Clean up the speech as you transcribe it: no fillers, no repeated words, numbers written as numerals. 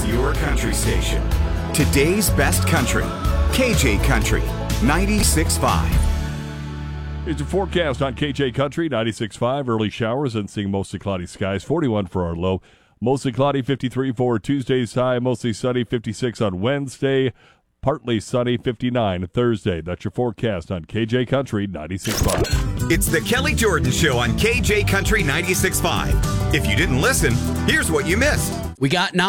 your country station. Today's best country. KJ Country 96.5. It's a forecast on KJ Country 96.5. Early showers and seeing mostly cloudy skies. 41 for our low. Mostly cloudy, 53 for Tuesday's high. Mostly sunny, 56 on Wednesday. Partly sunny, 59 Thursday. That's your forecast on KJ Country 96.5. It's the Kelly Jordan Show on KJ Country 96.5. If you didn't listen, here's what you missed. We got